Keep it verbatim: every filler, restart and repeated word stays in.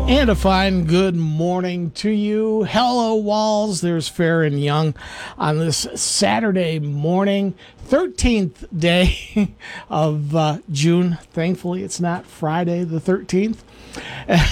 And a fine good morning to you. Hello, Walls. There's Fair and Young on this Saturday morning, thirteenth day of uh, June. Thankfully, it's not Friday the thirteenth.